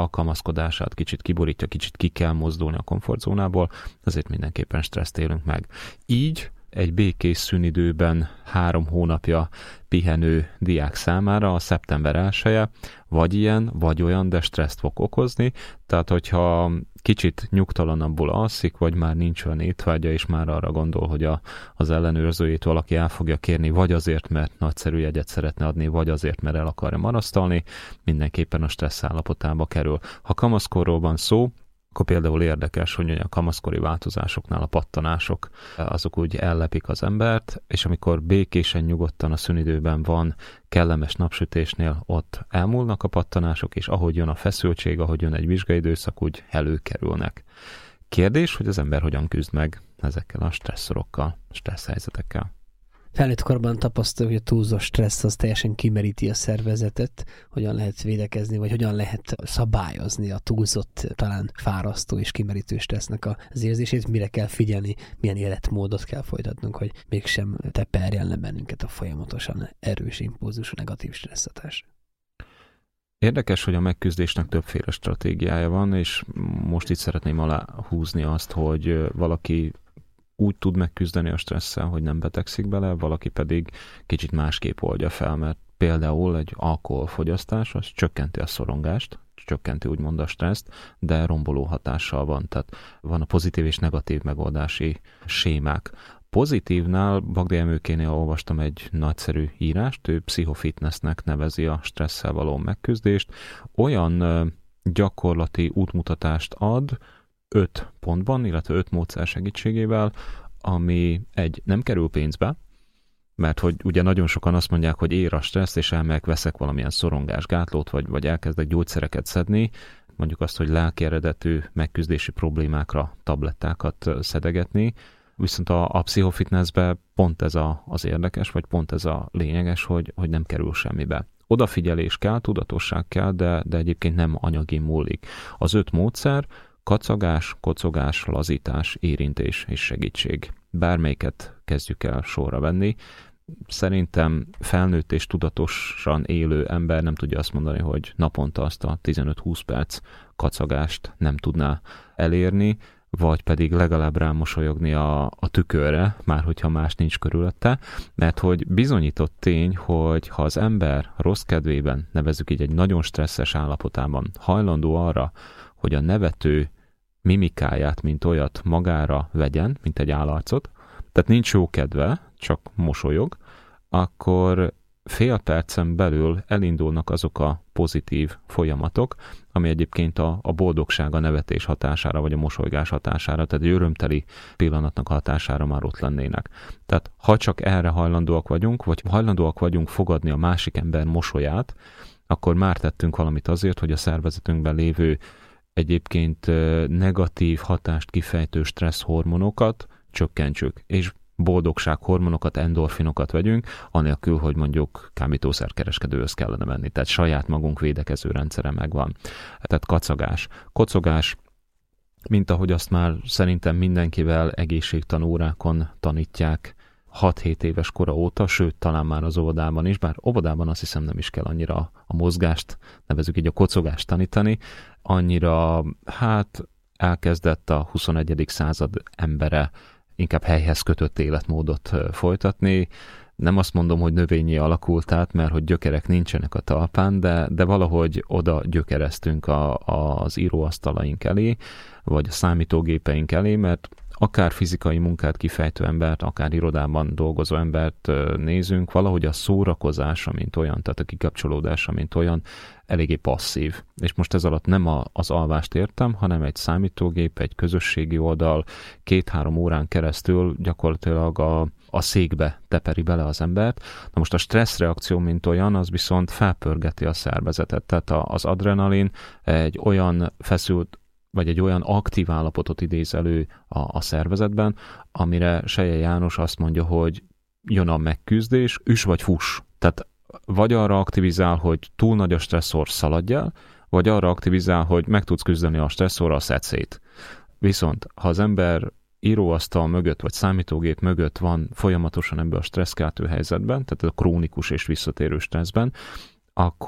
alkalmazkodását kicsit kiborítja, kicsit ki kell mozdulni a komfortzónából, azért mindenképpen stresszt élünk meg. Így egy békés szünidőben 3 hónapja pihenő diák számára a szeptember 1-e vagy ilyen, vagy olyan, de stresszt fog okozni, tehát hogyha kicsit nyugtalanabbul alszik, vagy már nincs olyan étvágya, és már arra gondol, hogy az ellenőrzőjét valaki el fogja kérni, vagy azért, mert nagyszerű jegyet szeretne adni, vagy azért, mert el akarja marasztalni, mindenképpen a stressz állapotába kerül. Ha kamaszkorról van szó, akkor például érdekes, hogy a kamaszkori változásoknál a pattanások, azok úgy ellepik az embert, és amikor békésen, nyugodtan a szünidőben van, kellemes napsütésnél, ott elmúlnak a pattanások, és ahogy jön a feszültség, ahogy jön egy vizsgaidőszak, úgy előkerülnek. Kérdés, hogy az ember hogyan küzd meg ezekkel a stresszorokkal, stressz helyzetekkel. Felnőtt korban tapasztaljuk, hogy a túlzott stressz az teljesen kimeríti a szervezetet, hogyan lehet védekezni, vagy hogyan lehet szabályozni a túlzott, talán fárasztó és kimerítő stressznek az érzését, mire kell figyelni, milyen életmódot kell folytatnunk, hogy mégsem teperjen le bennünket a folyamatosan erős impulzusú negatív stresszhatás. Érdekes, hogy a megküzdésnek többféle stratégiája van, és most itt szeretném aláhúzni azt, hogy valaki úgy tud megküzdeni a stresszel, hogy nem betegszik bele, valaki pedig kicsit másképp oldja fel, mert például egy alkoholfogyasztás, az csökkenti a szorongást, csökkenti úgymond a stresszt, de romboló hatással van. Tehát van a pozitív és negatív megoldási sémák. Pozitívnál Bagdi Emőkénél olvastam egy nagyszerű írást, ő pszichofitnessnek nevezi a stresszel való megküzdést. Olyan gyakorlati útmutatást ad, 5 pontban, illetve 5 módszer segítségével, ami nem kerül pénzbe, mert hogy ugye nagyon sokan azt mondják, hogy ér a stressz, és elmegyek, veszek valamilyen szorongásgátlót, vagy elkezdek gyógyszereket szedni, mondjuk azt, hogy lelki eredetű megküzdési problémákra tablettákat szedegetni, viszont a pszichofitnessben pont ez az érdekes, vagy pont ez a lényeges, hogy nem kerül semmibe. Odafigyelés kell, tudatosság kell, de egyébként nem anyagi múlik. Az 5 módszer: kacagás, kocogás, lazítás, érintés és segítség. Bármelyiket kezdjük el sorra venni. Szerintem felnőtt és tudatosan élő ember nem tudja azt mondani, hogy naponta azt a 15-20 perc kacagást nem tudná elérni, vagy pedig legalább rámosolyogni a tükörre, már hogyha más nincs körülötte, mert hogy bizonyított tény, hogy ha az ember rossz kedvében, nevezzük így egy nagyon stresszes állapotában hajlandó arra, hogy a nevető mimikáját, mint olyat magára vegyen, mint egy állarcot, tehát nincs jó kedve, csak mosolyog, akkor fél percen belül elindulnak azok a pozitív folyamatok, ami egyébként a boldogság, a nevetés hatására, vagy a mosolygás hatására, tehát egy örömteli pillanatnak hatására már ott lennének. Tehát ha csak erre hajlandóak vagyunk, vagy hajlandóak vagyunk fogadni a másik ember mosolyát, akkor már tettünk valamit azért, hogy a szervezetünkben lévő egyébként negatív hatást kifejtő stressz hormonokat csökkentsük, és boldogsághormonokat, endorfinokat vegyünk, anélkül, hogy mondjuk kábítószerkereskedőhöz kellene menni. Tehát saját magunk védekező rendszere megvan. Tehát kacagás. Kocogás, mint ahogy azt már szerintem mindenkivel egészségtanórákon tanítják 6-7 éves kora óta, sőt, talán már az óvodában is, bár óvodában azt hiszem nem is kell annyira a mozgást, nevezzük így a kocogást tanítani, annyira, elkezdett a 21. század embere inkább helyhez kötött életmódot folytatni. Nem azt mondom, hogy növényi alakult át, mert hogy gyökerek nincsenek a talpán, de valahogy oda gyökereztünk az íróasztalaink elé, vagy a számítógépeink elé, mert akár fizikai munkát kifejtő embert, akár irodában dolgozó embert nézünk, valahogy a szórakozása, mint olyan, tehát a kikapcsolódása, mint olyan, eléggé passzív. És most ez alatt nem az alvást értem, hanem egy számítógép, egy közösségi oldal 2-3 órán keresztül gyakorlatilag a székbe teperi bele az embert. Na most a stresszreakció, mint olyan, az viszont felpörgeti a szervezetet. Tehát az adrenalin egy olyan feszült, vagy egy olyan aktív állapotot idéz elő a szervezetben, amire Selye János azt mondja, hogy jön a megküzdés, üss vagy fuss. Tehát vagy arra aktivizál, hogy túl nagy a stresszor, szaladj el, vagy arra aktivizál, hogy meg tudsz küzdeni a stresszorral, szedd szét. Viszont ha az ember íróasztal mögött, vagy számítógép mögött van folyamatosan ebben a stresszkeltő helyzetben, tehát a krónikus és visszatérő stresszben, akkor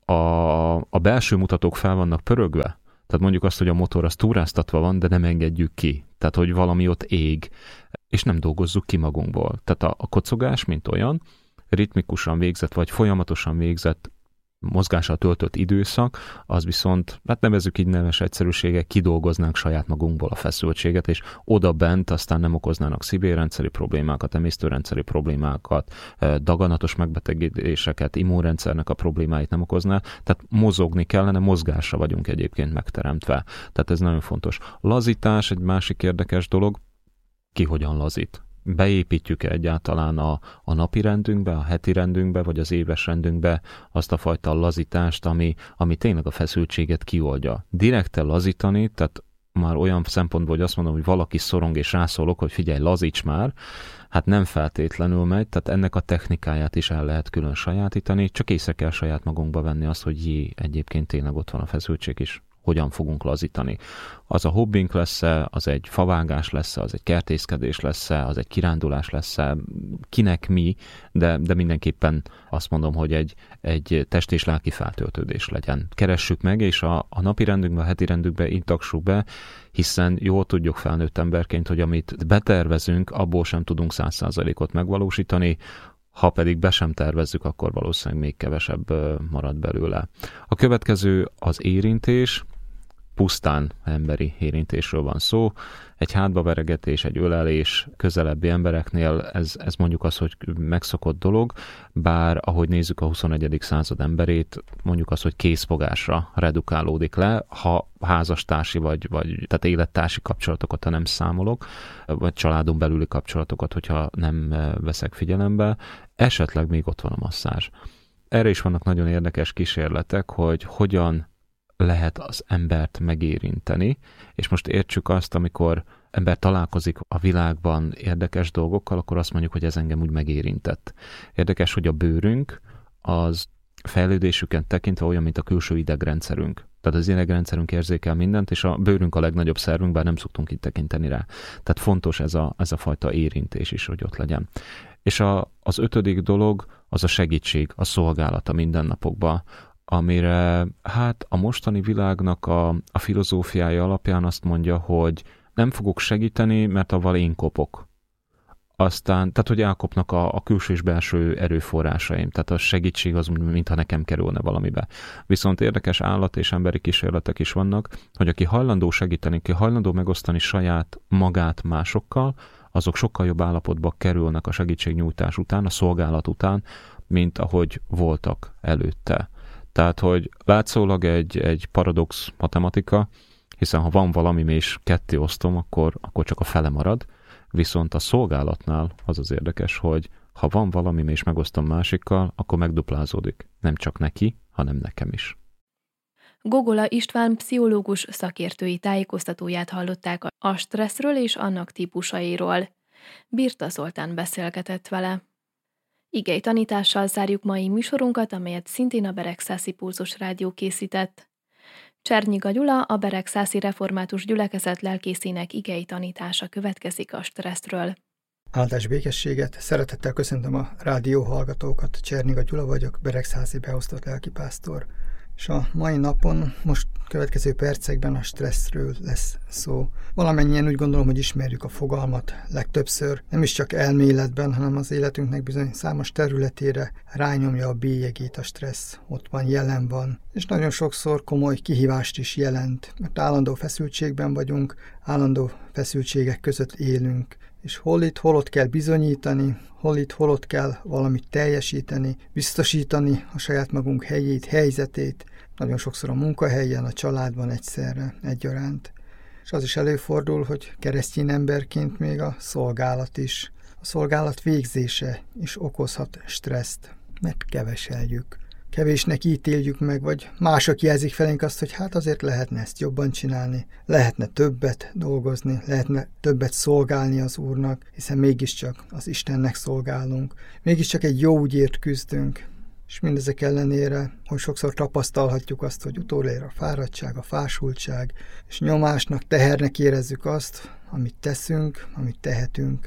a belső mutatók fel vannak pörögve, tehát mondjuk azt, hogy a motor az túráztatva van, de nem engedjük ki. Tehát, hogy valami ott ég, és nem dolgozzuk ki magunkból. Tehát a kocogás, mint olyan, ritmikusan végzett, vagy folyamatosan végzett mozgással töltött időszak, az viszont, hát nevezzük így nemes egyszerűségek, kidolgoznánk saját magunkból a feszültséget, és oda bent aztán nem okoznának szívérendszeri problémákat, emésztőrendszeri problémákat, daganatos megbetegedéseket, immunrendszernek a problémáit nem okozná. Tehát mozogni kellene, mozgásra vagyunk egyébként megteremtve. Tehát ez nagyon fontos. Lazítás egy másik érdekes dolog, ki hogyan lazít. Beépítjük-e egyáltalán a napi rendünkbe, a heti rendünkbe, vagy az éves rendünkbe azt a fajta lazítást, ami tényleg a feszültséget kioldja. Direkte lazítani, tehát már olyan szempontból, hogy azt mondom, hogy valaki szorong és rászólok, hogy figyelj, lazíts már, hát nem feltétlenül megy, tehát ennek a technikáját is el lehet külön sajátítani, csak észre kell saját magunkba venni azt, hogy egyébként tényleg ott van a feszültség is. Hogyan fogunk lazítani. Az a hobbink lesz-e, az egy favágás lesz-e, az egy kertészkedés lesz-e, az egy kirándulás lesz-e, kinek mi, de mindenképpen azt mondom, hogy egy test és lelki feltöltődés legyen. Keressük meg, és a napi rendünkbe, a heti rendünkbe intaksuk be, hiszen jól tudjuk felnőtt emberként, hogy amit betervezünk, abból sem tudunk 100%-ot megvalósítani, ha pedig be sem tervezzük, akkor valószínűleg még kevesebb marad belőle. A következő az érintés, pusztán emberi érintésről van szó. Egy hátbaveregetés, egy ölelés közelebbi embereknél ez mondjuk az, hogy megszokott dolog, bár ahogy nézzük a 21. század emberét, mondjuk az, hogy készfogásra redukálódik le, ha házastársi vagy tehát élettársi kapcsolatokat, ha nem számolok, vagy családon belüli kapcsolatokat, hogyha nem veszek figyelembe, esetleg még ott van a masszázs. Erre is vannak nagyon érdekes kísérletek, hogy hogyan lehet az embert megérinteni, és most értsük azt, amikor ember találkozik a világban érdekes dolgokkal, akkor azt mondjuk, hogy ez engem úgy megérintett. Érdekes, hogy a bőrünk az fejlődésüken tekintve olyan, mint a külső idegrendszerünk. Tehát az idegrendszerünk érzékel mindent, és a bőrünk a legnagyobb szervünk, bár nem szoktunk itt tekinteni rá. Tehát fontos ez a fajta érintés is, hogy ott legyen. És az 5. dolog az a segítség, a szolgálat a mindennapokban, amire hát a mostani világnak a filozófiája alapján azt mondja, hogy nem fogok segíteni, mert avval én kopok. Aztán, tehát hogy elkopnak a külső és belső erőforrásaim, tehát a segítség az, mintha nekem kerülne valamibe. Viszont érdekes állat és emberi kísérletek is vannak, hogy aki hajlandó segíteni, aki hajlandó megosztani saját magát másokkal, azok sokkal jobb állapotba kerülnek a segítségnyújtás után, a szolgálat után, mint ahogy voltak előtte. Tehát, hogy látszólag egy paradox matematika, hiszen ha van valami, és ketté osztom, akkor csak a fele marad, viszont a szolgálatnál az az érdekes, hogy ha van valami, és megosztom másikkal, akkor megduplázódik. Nem csak neki, hanem nekem is. Gogola István pszichológus szakértői tájékoztatóját hallották a stresszről és annak típusairól. Birta Zoltán beszélgetett vele. Igei tanítással zárjuk mai műsorunkat, amelyet szintén a Beregszászi Pulzus Rádió készített. Csernyiga Gyula, a Beregszászi Református Gyülekezet lelkészének igei tanítása következik a stresszről. Áldás békességet, szeretettel köszöntöm a rádió hallgatókat. Csernyiga Gyula vagyok, Beregszászi beosztott lelkipásztor. És a mai napon, most következő percekben a stresszről lesz szó. Valamennyien úgy gondolom, hogy ismerjük a fogalmat legtöbbször, nem is csak elméletben, hanem az életünknek bizony számos területére rányomja a bélyegét a stressz. Ott van, jelen van, és nagyon sokszor komoly kihívást is jelent, mert állandó feszültségben vagyunk, állandó feszültségek között élünk, és hol itt, hol ott kell bizonyítani, hol itt, hol ott kell valamit teljesíteni, biztosítani a saját magunk helyét, helyzetét, nagyon sokszor a munkahelyen, a családban egyszerre, egyaránt. És az is előfordul, hogy keresztény emberként még a szolgálat is. A szolgálat végzése is okozhat stresszt, mert keveseljük. Kevésnek ítéljük meg, vagy mások jelzik felénk azt, hogy hát azért lehetne ezt jobban csinálni, lehetne többet dolgozni, lehetne többet szolgálni az Úrnak, hiszen mégiscsak az Istennek szolgálunk, mégiscsak egy jó ügyért küzdünk, és mindezek ellenére, hogy sokszor tapasztalhatjuk azt, hogy utolér a fáradtság, a fásultság, és nyomásnak, tehernek érezzük azt, amit teszünk, amit tehetünk,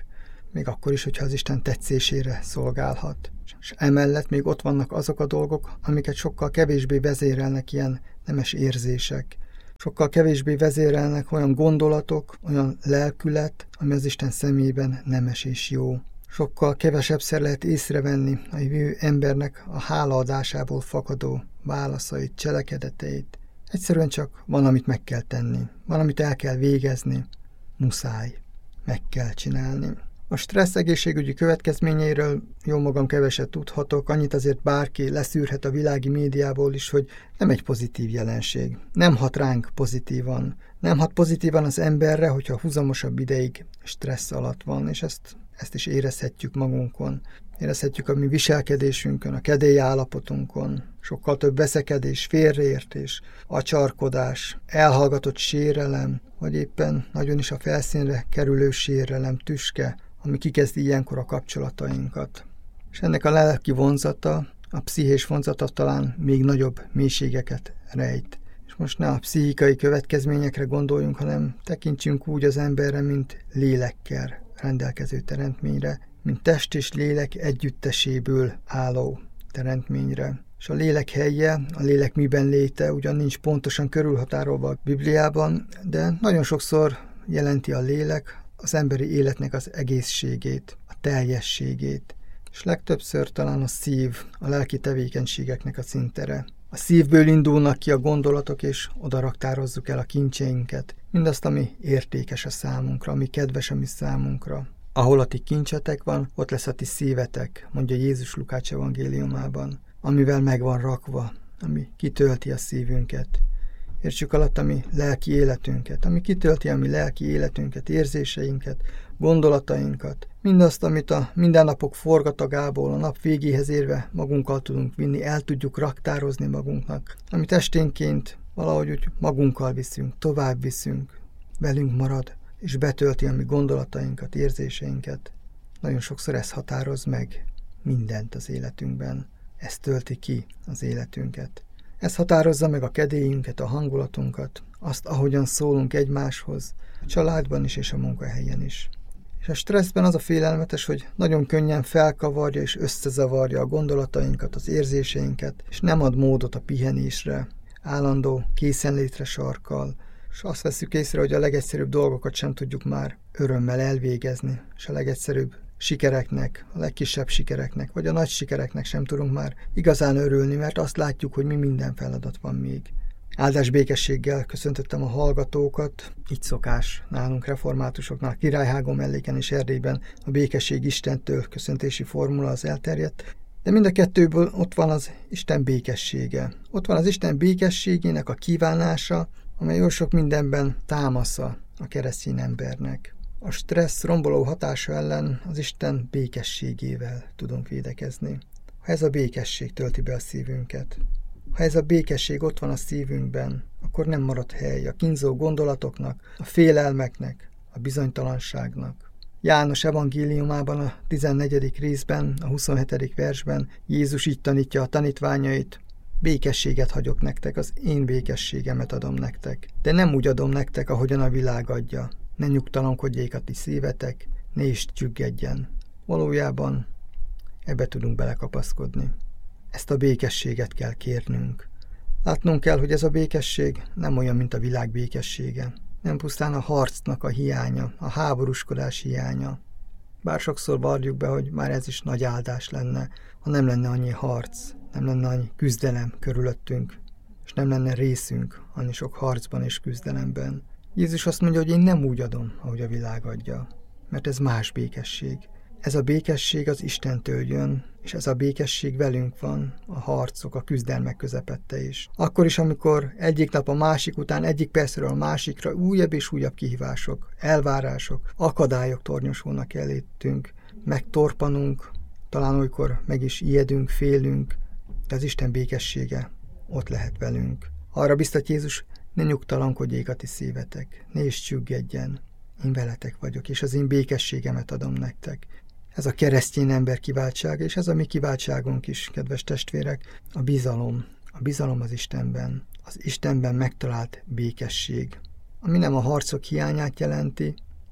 még akkor is, hogyha az Isten tetszésére szolgálhat. És emellett még ott vannak azok a dolgok, amiket sokkal kevésbé vezérelnek ilyen nemes érzések. Sokkal kevésbé vezérelnek olyan gondolatok, olyan lelkület, ami az Isten szemében nemes és jó. Sokkal kevesebbszer lehet észrevenni a jövő embernek a hálaadásából fakadó válaszait, cselekedeteit. Egyszerűen csak valamit meg kell tenni, valamit el kell végezni, muszáj, meg kell csinálni. A stressz egészségügyi következményeiről jó magam keveset tudhatok, annyit azért bárki leszűrhet a világi médiából is, hogy nem egy pozitív jelenség. Nem hat ránk pozitívan. Nem hat pozitívan az emberre, hogyha húzamosabb ideig stressz alatt van, és ezt is érezhetjük magunkon. Érezhetjük a mi viselkedésünkön, a kedélyi állapotunkon. Sokkal több veszekedés, félreértés, acsarkodás, elhallgatott sérelem, vagy éppen nagyon is a felszínre kerülő sérelem, tüske, ami kikezdi ilyenkor a kapcsolatainkat. És ennek a lelki vonzata, a pszichés vonzata talán még nagyobb mélységeket rejt. És most ne a pszichikai következményekre gondoljunk, hanem tekintsünk úgy az emberre, mint lélekkel rendelkező teremtményre, mint test és lélek együtteséből álló teremtményre. És a lélek helye, a lélek miben léte ugyan nincs pontosan körülhatárolva a Bibliában, de nagyon sokszor jelenti a lélek az emberi életnek az egészségét, a teljességét, és legtöbbször talán a szív, a lelki tevékenységeknek a szintere. A szívből indulnak ki a gondolatok, és oda raktározzuk el a kincseinket, mindazt, ami értékes a számunkra, ami kedves a mi számunkra. Ahol a ti kincsetek van, ott lesz a ti szívetek, mondja Jézus Lukács evangéliumában, amivel meg van rakva, ami kitölti a szívünket. Értsük alatt a mi lelki életünket, ami kitölti a mi lelki életünket, érzéseinket, gondolatainkat, mindazt, amit a mindennapok forgatagából a nap végéhez érve magunkkal tudunk vinni, el tudjuk raktározni magunknak, amit esténként valahogy úgy magunkkal viszünk, tovább viszünk, velünk marad, és betölti a mi gondolatainkat, érzéseinket. Nagyon sokszor ez határoz meg mindent az életünkben. Ez tölti ki az életünket. Ez határozza meg a kedélyünket, a hangulatunkat, azt, ahogyan szólunk egymáshoz, a családban is és a munkahelyen is. És a stresszben az a félelmetes, hogy nagyon könnyen felkavarja és összezavarja a gondolatainkat, az érzéseinket, és nem ad módot a pihenésre, állandó készenlétre sarkal, és azt veszük észre, hogy a legegyszerűbb dolgokat sem tudjuk már örömmel elvégezni, és a legegyszerűbb sikereknek, a legkisebb sikereknek, vagy a nagy sikereknek sem tudunk már igazán örülni, mert azt látjuk, hogy mi minden feladat van még. Áldás békességgel köszöntöttem a hallgatókat, így szokás nálunk reformátusoknál, Királyhágon melléken és Erdélyben a békesség Istentől köszöntési formula az elterjedt, de mind a kettőből ott van az Isten békessége. Ott van az Isten békességének a kívánása, amely oly sok mindenben támasza a keresztény embernek. A stressz romboló hatása ellen az Isten békességével tudunk védekezni. Ha ez a békesség tölti be a szívünket, ha ez a békesség ott van a szívünkben, akkor nem marad hely a kínzó gondolatoknak, a félelmeknek, a bizonytalanságnak. János evangéliumában a 14. részben, a 27. versben Jézus így tanítja a tanítványait: békességet hagyok nektek, az én békességemet adom nektek, de nem úgy adom nektek, ahogyan a világ adja. Ne nyugtalankodjék a ti szívetek, ne is csüggedjen. Valójában ebbe tudunk belekapaszkodni. Ezt a békességet kell kérnünk. Látnunk kell, hogy ez a békesség nem olyan, mint a világ békessége. Nem pusztán a harcnak a hiánya, a háborúskodás hiánya. Bár sokszor valljuk be, hogy már ez is nagy áldás lenne, ha nem lenne annyi harc, nem lenne annyi küzdelem körülöttünk, és nem lenne részünk annyi sok harcban és küzdelemben. Jézus azt mondja, hogy én nem úgy adom, ahogy a világ adja, mert ez más békesség. Ez a békesség az Istentől jön, és ez a békesség velünk van a harcok, a küzdelmek közepette is. Akkor is, amikor egyik nap a másik után, egyik percről a másikra újabb és újabb kihívások, elvárások, akadályok tornyosulnak elétünk, megtorpanunk, talán olykor meg is ijedünk, félünk, de az Isten békessége ott lehet velünk. Arra biztat Jézus: ne nyugtalankodjék a ti szívetek, ne is csüggedjen, én veletek vagyok, és az én békességemet adom nektek. Ez a keresztény ember kiváltsága, és ez a mi kiváltságunk is, kedves testvérek, a bizalom. A bizalom az Istenben megtalált békesség, ami nem a harcok hiányát jelenti,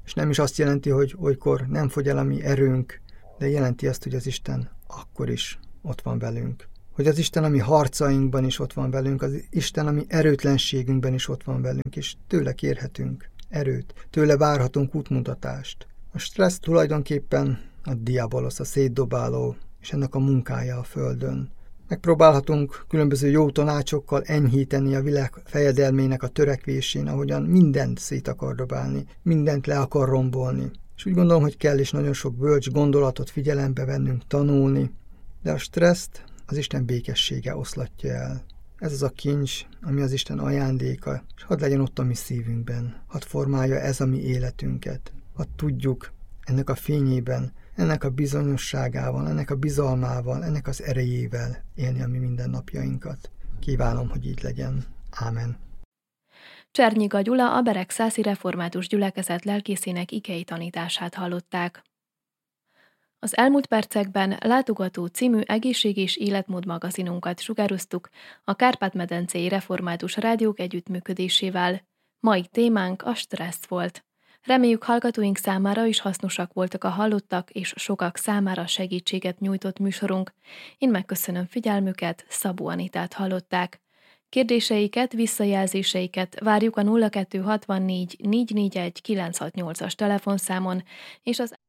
És nem is azt jelenti, hogy olykor nem fogy el a mi erőnk, de jelenti azt, hogy az Isten akkor is ott van velünk. Hogy az Isten a mi harcainkban is ott van velünk, az Isten a mi erőtlenségünkben is ott van velünk, és tőle kérhetünk erőt, tőle várhatunk útmutatást. A stressz tulajdonképpen a diabolosz, a szétdobáló, és ennek a munkája a földön. Megpróbálhatunk különböző jó tanácsokkal enyhíteni a világ fejedelmének a törekvésén, ahogyan mindent szét akar dobálni, mindent le akar rombolni. És úgy gondolom, hogy kell is nagyon sok bölcs gondolatot figyelembe vennünk, tanulni, de a stresszt az Isten békessége oszlatja el. Ez az a kincs, ami az Isten ajándéka, és hadd legyen ott a mi szívünkben, hadd formálja ez a mi életünket, hadd tudjuk ennek a fényében, ennek a bizonyosságával, ennek a bizalmával, ennek az erejével élni a mi mindennapjainkat. Kívánom, hogy így legyen. Ámen. Csernyiga Gyula, a Beregszászi Református Gyülekezet lelkészének igei tanítását hallották. Az elmúlt percekben Látogató című egészség- és életmód magazinunkat sugároztuk a Kárpát-medencei Református Rádiók együttműködésével. Mai témánk a stressz volt. Reméljük, hallgatóink számára is hasznosak voltak a hallottak, és sokak számára segítséget nyújtott műsorunk. Én megköszönöm figyelmüket, Szabó Anitát hallották. Kérdéseiket, visszajelzéseiket várjuk a 0264 441 968-as telefonszámon, és az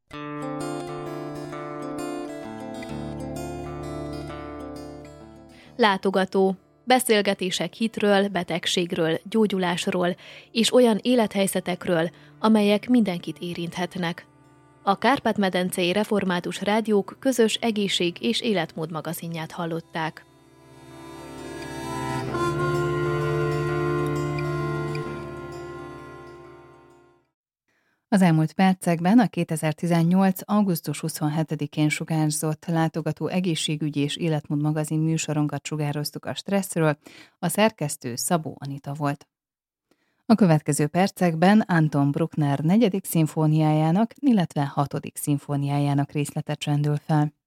Látogató. Beszélgetések hitről, betegségről, gyógyulásról és olyan élethelyzetekről, amelyek mindenkit érinthetnek. A Kárpát-medencei Református Rádiók közös egészség- és életmód magazinját hallották. Az elmúlt percekben a 2018. augusztus 27-én sugárzott Látogató egészségügyi és életmód magazin műsorunkat sugároztuk a stresszről, a szerkesztő Szabó Anita volt. A következő percekben Anton Bruckner 4. szimfóniájának, illetve 6. szimfóniájának részlete csendül fel.